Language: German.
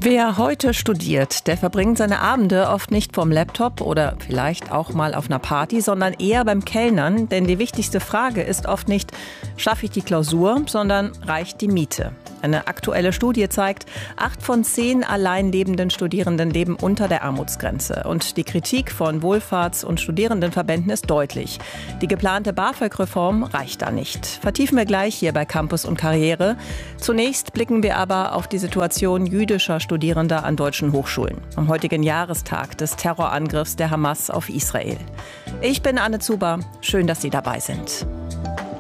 Wer heute studiert, der verbringt seine Abende oft nicht vorm Laptop oder vielleicht auch mal auf einer Party, sondern eher beim Kellnern. Denn die wichtigste Frage ist oft nicht, schaffe ich die Klausur, sondern reicht die Miete? Eine aktuelle Studie zeigt, 8 von 10 allein lebenden Studierenden leben unter der Armutsgrenze. Und die Kritik von Wohlfahrts- und Studierendenverbänden ist deutlich. Die geplante BAföG-Reform reicht da nicht. Vertiefen wir gleich hier bei Campus und Karriere. Zunächst blicken wir aber auf die Situation jüdischer Studierender an deutschen Hochschulen. Am heutigen Jahrestag des Terrorangriffs der Hamas auf Israel. Ich bin Anne Zuber. Schön, dass Sie dabei sind.